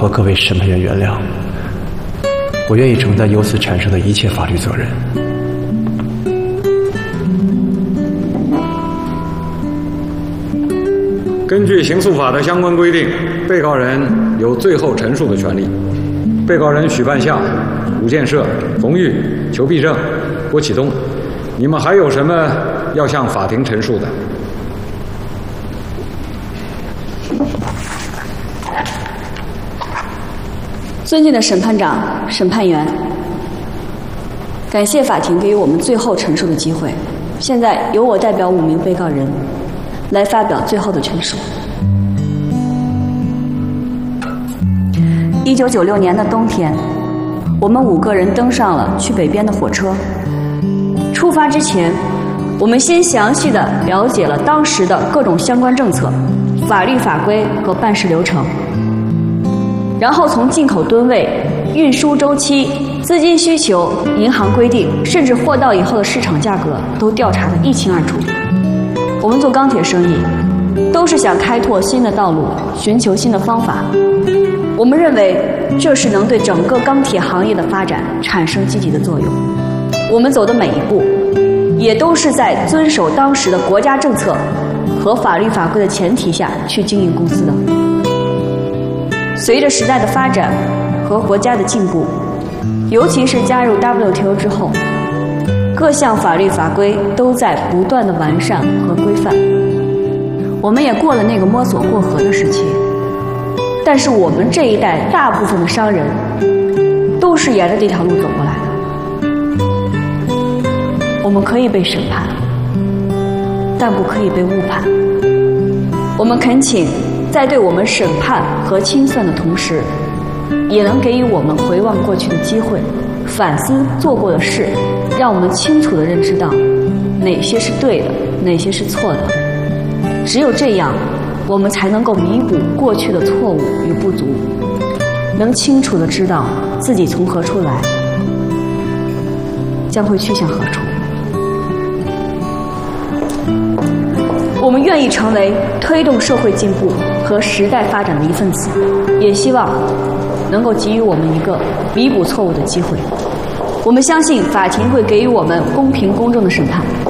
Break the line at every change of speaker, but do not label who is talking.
和各位审判员原谅，我愿意承担由此产生的一切法律责任。
根据刑诉法的相关规定，被告人有最后陈述的权利。被告人许半夏、吴建设、冯玉、裘必正、郭启东，你们还有什么要向法庭陈述的？
尊敬的审判长、审判员，感谢法庭给予我们最后陈述的机会。现在由我代表5名被告人来发表最后的陈述。1996年的冬天，我们5个人登上了去北边的火车。出发之前，我们先详细地了解了当时的各种相关政策、法律法规和办事流程，然后从进口吨位、运输周期、资金需求、银行规定，甚至货到以后的市场价格都调查得一清二楚。我们做钢铁生意，都是想开拓新的道路，寻求新的方法。我们认为这是能对整个钢铁行业的发展产生积极的作用。我们走的每一步，也都是在遵守当时的国家政策和法律法规的前提下去经营公司的。随着时代的发展和国家的进步，尤其是加入 WTO 之后，各项法律法规都在不断的完善和规范。我们也过了那个摸索过河的时期，但是我们这一代大部分的商人都是沿着这条路走过来的。我们可以被审判，但不可以被误判。我们恳请在对我们审判和清算的同时，也能给予我们回望过去的机会，反思做过的事，让我们清楚地认知到哪些是对的，哪些是错的。只有这样，我们才能够弥补过去的错误与不足，能清楚地知道自己从何处来，将会去向何处。我们愿意成为推动社会进步和时代发展的一份子，也希望能够给予我们一个弥补错误的机会。我们相信法庭会给予我们公平公正的审判。